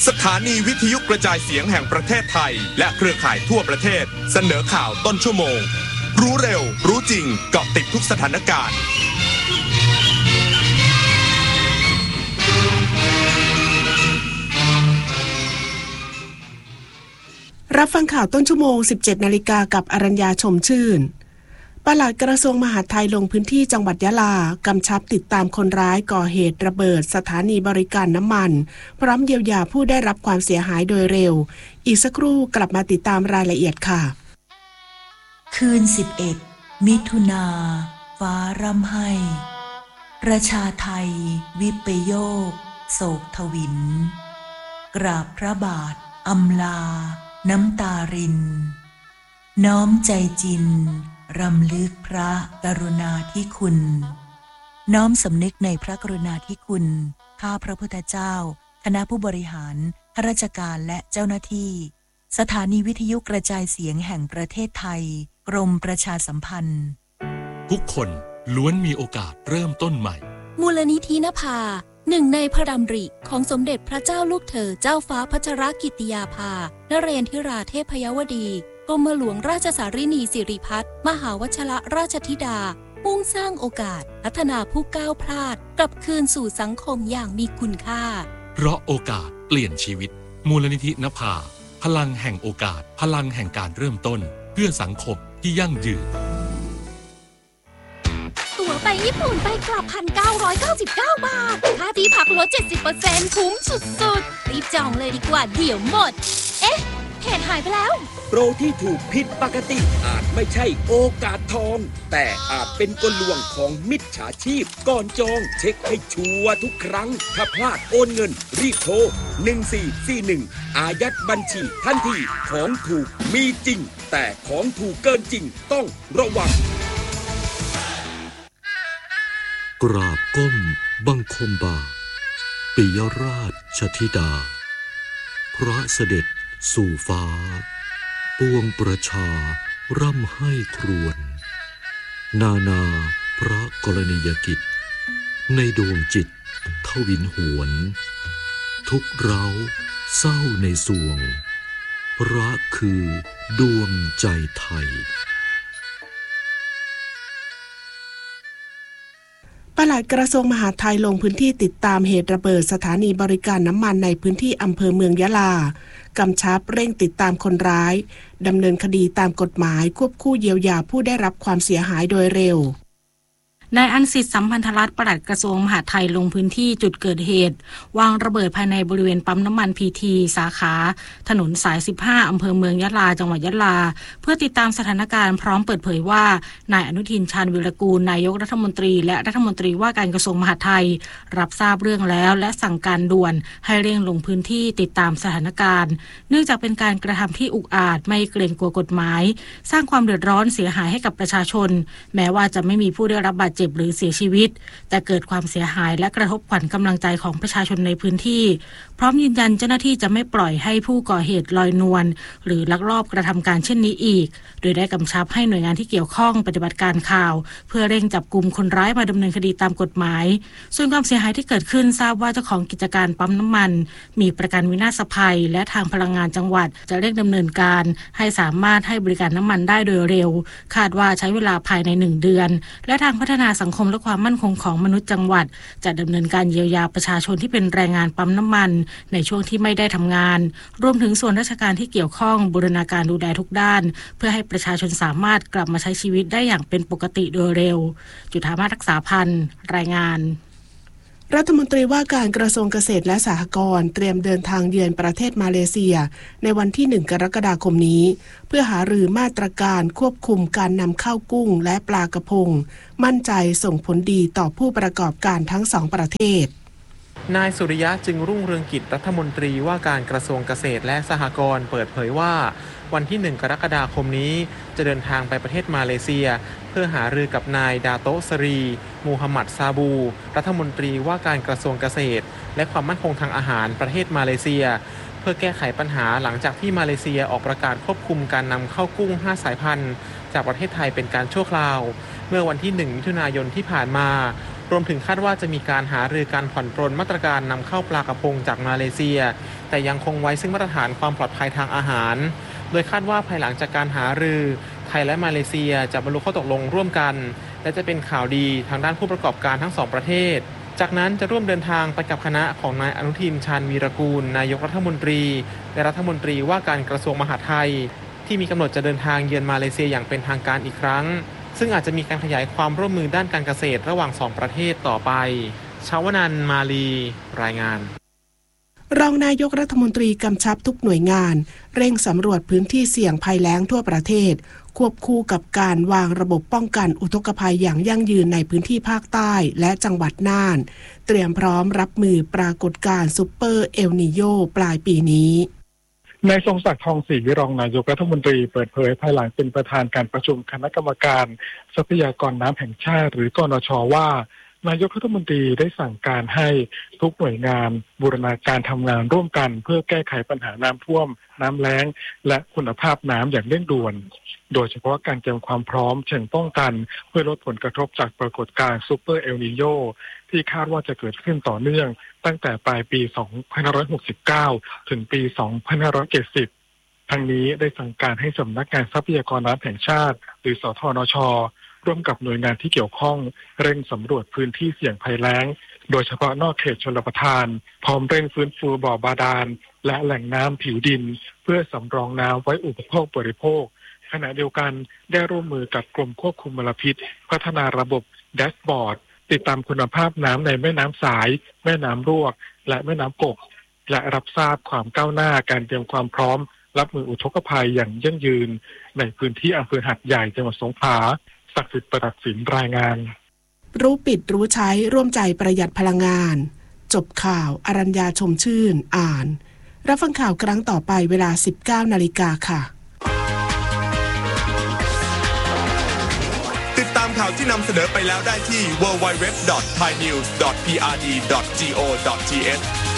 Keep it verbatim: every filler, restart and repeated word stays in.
สถานีวิทยุกระจายเสียงแห่งประเทศไทยและเครือข่ายทั่วประเทศเสนอข่าวต้นชั่วโมงรู้เร็วรู้จริงเกาะติดทุกสถานการณ์รับฟังข่าวต้นชั่วโมง สิบเจ็ดนาฬิกา กับอรัญญาชมชื่นปลัดกระทรวงมหาดไทยลงพื้นที่จังหวัดยะลากำชับติดตามคนร้ายก่อเหตุระเบิดสถานีบริการน้ำมันพร้อมเยียวยาผู้ได้รับความเสียหายโดยเร็วอีกสักครู่กลับมาติดตามรายละเอียดค่ะคืนสิบเอ็ดมิถุนาฟ้าร่ำไห้ประชาไทยวิปโยคโศกทวินกราบพระบาทอำลาน้ำตารินน้อมใจจินรำลึกพระกรุณาธิคุณน้อมสำนึกในพระกรุณาธิคุณข้าพระพุทธเจ้าคณะผู้บริหารข้าราชการและเจ้าหน้าที่สถานีวิทยุกระจายเสียงแห่งประเทศไทยกรมประชาสัมพันธ์ทุกคนล้วนมีโอกาสเริ่มต้นใหม่มูลนิธินภาหนึ่งในพระดำริของสมเด็จพระเจ้าลูกเธอเจ้าฟ้าพัชรกิติยาภานเรนทิราเทพยวดีกรมหลวงราชสารินีสิริพัฒน์มหาวชรราชธิดามุ่งสร้างโอกาสพัฒนาผู้ก้าวพลาดกลับคืนสู่สังคมอย่างมีคุณค่าเพราะโอกาสเปลี่ยนชีวิตมูลนิธินภาพลังแห่งโอกาสพลังแห่งการเริ่มต้นเพื่อสังคมที่ยั่งยืนตั๋วไปญี่ปุ่นไปกลับ หนึ่งพันเก้าร้อยเก้าสิบเก้า บาทค่าที่พักลด เจ็ดสิบเปอร์เซ็นต์ คุ้มสุดๆรีบจองเลยดีกว่าเดี๋ยวหมดเอ๊ะเพจหายไปแล้วโปรที่ถูกผิดปกติอาจไม่ใช่โอกาสทองแต่อาจเป็นกลลวงของมิจฉาชีพก่อนจองเช็คให้ชัวร์ทุกครั้งถ้าพลาดโอนเงินรีบโทรหนึ่งสี่สี่หนึ่งอายัดบัญชีทันทีของถูกมีจริงแต่ของถูกเกินจริงต้องระวังกราบก้มบังคมบาทปิยราชธิดาพระเสด็จสู่ฟ้าปวงประชาร่ำไห้ครวญนานาพระกรณียกิจในดวงจิตทวินหวนทุกเร้าเศร้าในสวงพระคือดวงใจไทยปลัดกระทรวงมหาดไทยลงพื้นที่ติดตามเหตุระเบิดสถานีบริการน้ำมันในพื้นที่อำเภอเมืองยะลากำชับเร่งติดตามคนร้ายดำเนินคดีตามกฎหมายควบคู่เยียวยาผู้ได้รับความเสียหายโดยเร็วนายอันสิทธิ์สัมพันธรัตน์ปลัดกระทรวงมหาดไทยลงพื้นที่จุดเกิดเหตุวางระเบิดภายในบริเวณปั๊มน้ำมันพีทีสาขาถนนสายสิบห้าอำเภอเมืองยะลาจังหวัดยะลาเพื่อติดตามสถานการณ์พร้อมเปิดเผยว่านายอนุทินชาญวิรากูลนายกรัฐมนตรีและรัฐมนตรีว่าการกระทรวงมหาดไทยรับทราบเรื่องแล้วและสั่งการด่วนให้เร่งลงพื้นที่ติดตามสถานการณ์เนื่องจากเป็นการกระทำที่อุกอาจไม่เกรงกลัวกฎหมายสร้างความเดือดร้อนเสียหายให้กับประชาชนแม้ว่าจะไม่มีผู้ได้รับบาดเจ็บหรือเสียชีวิตแต่เกิดความเสียหายและกระทบขวัญกำลังใจของประชาชนในพื้นที่พร้อมยืนยันเจ้าหน้าที่จะไม่ปล่อยให้ผู้ก่อเหตุลอยนวลหรือลักลอบกระทำการเช่นนี้อีกโดยได้กำชับให้หน่วยงานที่เกี่ยวข้องปฏิบัติการข่าวเพื่อเร่งจับกุมคนร้ายมาดำเนินคดีตามกฎหมายส่วนความเสียหายที่เกิดขึ้นทราบว่าเจ้าของกิจการปั๊มน้ำมันมีประกันวินาศภัยและทางพลังงานจังหวัดจะเร่งดำเนินการให้สามารถให้บริการน้ำมันได้โดยเร็วคาดว่าใช้เวลาภายในหนึ่งเดือนและทางพัฒนาสังคมและความมั่นคงของมนุษย์จังหวัดจะดำเนินการเยียวยาประชาชนที่เป็นแรงงานปั๊มน้ำมันในช่วงที่ไม่ได้ทำงานรวมถึงส่วนราชการที่เกี่ยวข้องบูรณาการดูแลทุกด้านเพื่อให้ประชาชนสามารถกลับมาใช้ชีวิตได้อย่างเป็นปกติโดยเร็วจุฑามาศรักษาพันธ์รายงานรัฐมนตรีว่าการกระทรวงเกษตรและสหกรณ์เตรียมเดินทางเยือนประเทศมาเลเซียในวันที่หนึ่งกรกฎาคมนี้เพื่อหารือมาตรการควบคุมการนำเข้ากุ้งและปลากระพงมั่นใจส่งผลดีต่อผู้ประกอบการทั้งสองประเทศนายสุริยะจึงรุ่งเรืองกิจรัฐมนตรีว่าการกระทรวงเกษตรและสหกรณ์เปิดเผยว่าวันที่หนึ่งกรกฎาคมนี้จะเดินทางไปประเทศมาเลเซียเพื่อหารือกับนายดาโตสรีมูฮัมหมัดซาบูรัฐมนตรีว่าการกระทรวงเกษตรและความมั่นคงทางอาหารประเทศมาเลเซียเพื่อแก้ไขปัญหาหลังจากที่มาเลเซียออกประกาศควบคุมการนำเข้ากุ้งห้าสายพันธุ์จากประเทศไทยเป็นการชั่วคราวเมื่อวันที่หนึ่งมิถุนายนที่ผ่านมาโรวมถึงคาดว่าจะมีการหารือการผ่อนปรนมาตรการนำเข้าปลากระพงจากมาเลเซียแต่ยังคงไว้ซึ่งมาตรฐานความปลอดภัยทางอาหารโดยคาดว่าภายหลังจากการหารือไทยและมาเลเซียจะบรรลุข้อตกลงร่วมกันและจะเป็นข่าวดีทางด้านผู้ประกอบการทั้งสองประเทศจากนั้นจะร่วมเดินทางไปกับคณะของนายอนุทินชาญวีรกูลนายกรัฐมนตรีและรัฐมนตรีว่าการกระทรวงมหาดไทยที่มีกำหนดจะเดินทางเยือนมาเลเซียอย่างเป็นทางการอีกครั้งซึ่งอาจจะมีการขยายความร่วมมือด้านการเกษตรระหว่างสองประเทศต่อไปชาวนันท์มาลีรายงานรองนายกรัฐมนตรีกำชับทุกหน่วยงานเร่งสำรวจพื้นที่เสี่ยงภัยแล้งทั่วประเทศควบคู่กับการวางระบบป้องกันอุทกภัยอย่างยั่งยืนในพื้นที่ภาคใต้และจังหวัดน่านเตรียมพร้อมรับมือปรากฏการณ์ซุปเปอร์เอลนีโญปลายปีนี้นายทรงศักดิ์ทองศรีรองนายกรัฐมนตรีเปิดเผยภายหลังเป็นประธานการประชุมคณะกรรมการทรัพยากรน้ำแห่งชาติหรือกนช.ว่านายกรัฐมนตรีได้สั่งการให้ทุกหน่วยงานบูรณาการทำงานร่วมกันเพื่อแก้ไขปัญหาน้ำท่วมน้ำแล้งและคุณภาพน้ำอย่างเร่งด่วนโดยเฉพาะการเตรียมความพร้อมเชิงป้องกันเพื่อลดผลกระทบจากปรากฏการณ์ซุปเปอร์เอลนีโญที่คาดว่าจะเกิดขึ้นต่อเนื่องตั้งแต่ปลายปีสองพันห้าร้อยหกสิบเก้าถึงปีสองพันห้าร้อยเจ็ดสิบทั้งนี้ได้สั่งการให้สำนักงานทรัพยากรน้ำแห่งชาติหรือสทนช.ร่วมกับหน่วยงานที่เกี่ยวข้องเร่งสำรวจพื้นที่เสี่ยงภัยแล้งโดยเฉพาะนอกเขตชลประทานพร้อมเร่งฟื้นฟูบ่อบาดาลและแหล่งน้ำผิวดินเพื่อสำรองน้ำไว้อุปโภคบริโภคขณะเดียวกันได้ร่วมมือกับกรมควบคุมมลพิษพัฒนาระบบแดชบอร์ดติดตามคุณภาพน้ำในแม่น้ำสายแม่น้ำรวกและแม่น้ำกกและรับทราบความก้าวหน้าการเตรียมความพร้อมรับมืออุทกภัยอย่างยั่งยืนในพื้นที่อำเภอหัดใหญ่จังหวัดสงขลาศักดิ์สิทธิ์ประดับศิลป์รายงานรู้ปิดรู้ใช้ร่วมใจประหยัดพลังงานจบข่าวอรัญญาชมชื่นอ่านรับฟังข่าวครั้งต่อไปเวลา สิบเก้านาฬิกา ค่ะติดตามข่าวที่นำเสนอไปแล้วได้ที่ ดับเบิลยู ดับเบิลยู ดับเบิลยู ดอท ไทยนิวส์ ดอท พี อาร์ ดี ดอท จี โอ ดอท ที เอช